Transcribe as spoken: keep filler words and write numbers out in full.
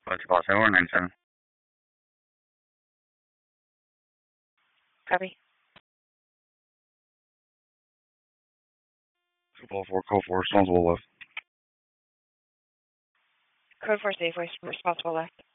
What's about seven nine seven? Copy. Football four, code four, responsible left. Code four safe, responsible left.